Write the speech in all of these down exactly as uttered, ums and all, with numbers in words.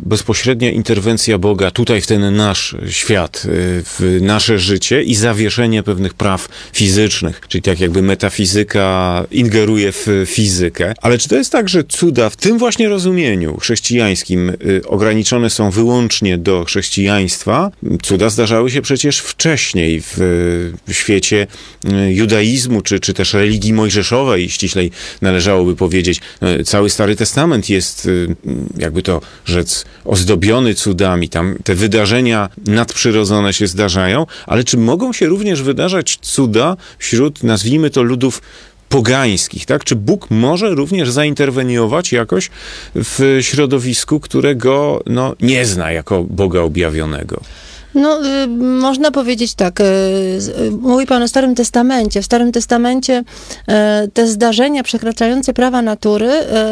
bezpośrednia interwencja Boga tutaj w ten nasz świat, w nasze życie i zawieszenie pewnych praw fizycznych, czyli tak jakby metafizyka ingeruje w fizykę. Ale czy to jest tak, że cuda w tym właśnie rozumieniu chrześcijańskim ograniczone są wyłącznie do chrześcijaństwa? Cuda zdarzały się przecież wcześniej w, w świecie judaizmu, czy, czy też religii mojżeszowej, ściślej należałoby powiedzieć. Cały Stary Testament jest, jakby to rzec, ozdobiony cudami. Tam te wydarzenia nadprzyrodzone się zdarzają, ale czy mogą się również wydarzać cuda wśród, nazwijmy to, ludów pogańskich, tak? Czy Bóg może również zainterweniować jakoś w środowisku, którego no, nie zna jako Boga objawionego? No, y, można powiedzieć tak, y, y, mówi pan o Starym Testamencie. W Starym Testamencie y, te zdarzenia przekraczające prawa natury,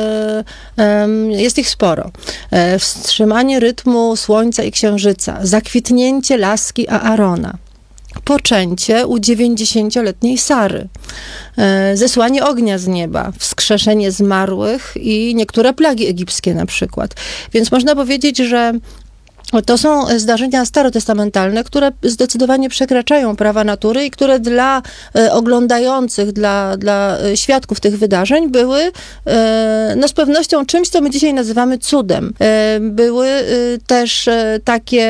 y, y, jest ich sporo. Y, wstrzymanie rytmu słońca i księżyca, zakwitnięcie laski Aarona, poczęcie u dziewięćdziesięcioletniej Sary, y, zesłanie ognia z nieba, wskrzeszenie zmarłych i niektóre plagi egipskie na przykład. Więc można powiedzieć, że to są zdarzenia starotestamentalne, które zdecydowanie przekraczają prawa natury i które dla e, oglądających, dla, dla świadków tych wydarzeń były e, no z pewnością czymś, co my dzisiaj nazywamy cudem. E, były e, też e, takie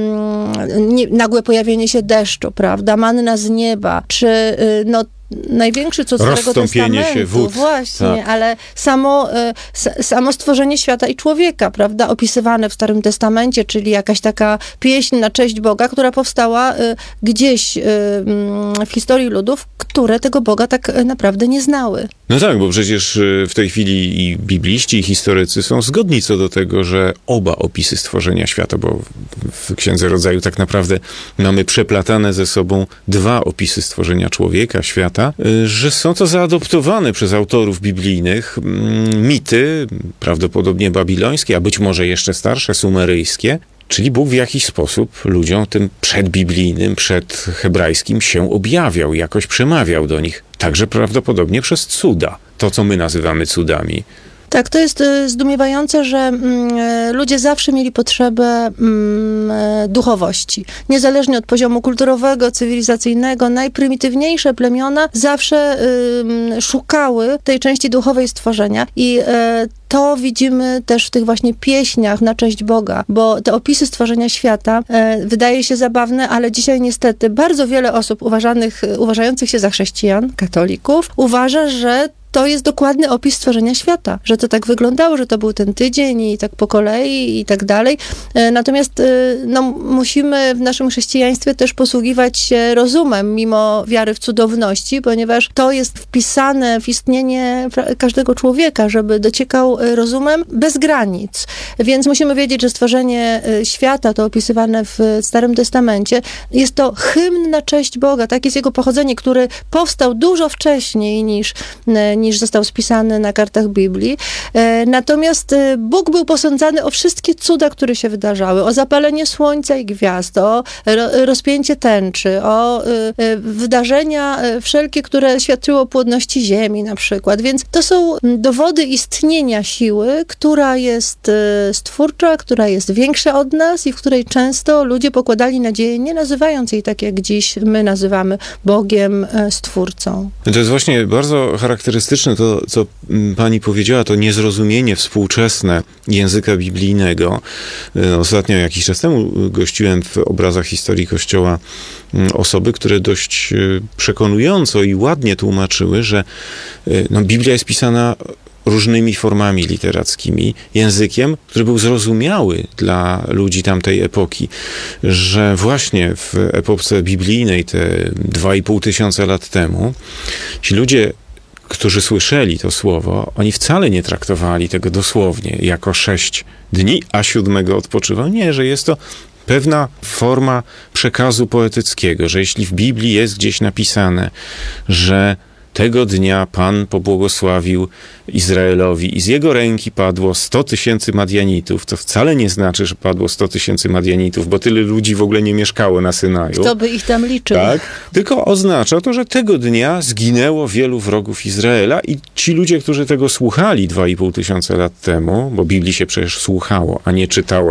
mm, nie, nagłe pojawienie się deszczu, prawda, manna z nieba, czy e, no największy cud Starego Testamentu, się wód. Właśnie, tak. ale samo, samo stworzenie świata i człowieka, prawda, opisywane w Starym Testamencie, czyli jakaś taka pieśń na cześć Boga, która powstała gdzieś w historii ludów, które tego Boga tak naprawdę nie znały. No tak, bo przecież w tej chwili i bibliści, i historycy są zgodni co do tego, że oba opisy stworzenia świata, bo w Księdze Rodzaju tak naprawdę mamy przeplatane ze sobą dwa opisy stworzenia człowieka, świata, że są to zaadoptowane przez autorów biblijnych mity, prawdopodobnie babilońskie, a być może jeszcze starsze, sumeryjskie, czyli Bóg w jakiś sposób ludziom tym przedbiblijnym, przedhebrajskim się objawiał, jakoś przemawiał do nich, także prawdopodobnie przez cuda, to co my nazywamy cudami. Tak, to jest zdumiewające, że mm, ludzie zawsze mieli potrzebę mm, duchowości. Niezależnie od poziomu kulturowego, cywilizacyjnego, najprymitywniejsze plemiona zawsze y, szukały tej części duchowej stworzenia i y, to widzimy też w tych właśnie pieśniach na cześć Boga, bo te opisy stworzenia świata e, wydaje się zabawne, ale dzisiaj niestety bardzo wiele osób uważanych, uważających się za chrześcijan, katolików, uważa, że to jest dokładny opis stworzenia świata, że to tak wyglądało, że to był ten tydzień i tak po kolei i tak dalej. Natomiast no, musimy w naszym chrześcijaństwie też posługiwać się rozumem, mimo wiary w cudowności, ponieważ to jest wpisane w istnienie każdego człowieka, żeby dociekał rozumem bez granic. Więc musimy wiedzieć, że stworzenie świata, to opisywane w Starym Testamencie, jest to hymn na cześć Boga. Tak jest jego pochodzenie, który powstał dużo wcześniej niż niż został spisany na kartach Biblii. Natomiast Bóg był posądzany o wszystkie cuda, które się wydarzały. O zapalenie słońca i gwiazd, o rozpięcie tęczy, o wydarzenia wszelkie, które świadczyły o płodności ziemi na przykład. Więc to są dowody istnienia siły, która jest stwórcza, która jest większa od nas i w której często ludzie pokładali nadzieję, nie nazywając jej tak, jak dziś my nazywamy Bogiem, Stwórcą. To jest właśnie bardzo charakterystyczne to, co pani powiedziała, to niezrozumienie współczesne języka biblijnego. Ostatnio, jakiś czas temu, gościłem w obrazach historii Kościoła osoby, które dość przekonująco i ładnie tłumaczyły, że no, Biblia jest pisana różnymi formami literackimi, językiem, który był zrozumiały dla ludzi tamtej epoki, że właśnie w epoce biblijnej, te dwa i pół tysiąca lat temu, ci ludzie, którzy słyszeli to słowo, oni wcale nie traktowali tego dosłownie, jako sześć dni, a siódmego odpoczywał. Nie, że jest to pewna forma przekazu poetyckiego, że jeśli w Biblii jest gdzieś napisane, że tego dnia Pan pobłogosławił Izraelowi i z jego ręki padło sto tysięcy Madianitów. To wcale nie znaczy, że padło sto tysięcy Madianitów, bo tyle ludzi w ogóle nie mieszkało na Synaju. Kto by ich tam liczył? Tak, tylko oznacza to, że tego dnia zginęło wielu wrogów Izraela i ci ludzie, którzy tego słuchali dwa i pół tysiąca lat temu, bo Biblii się przecież słuchało, a nie czytało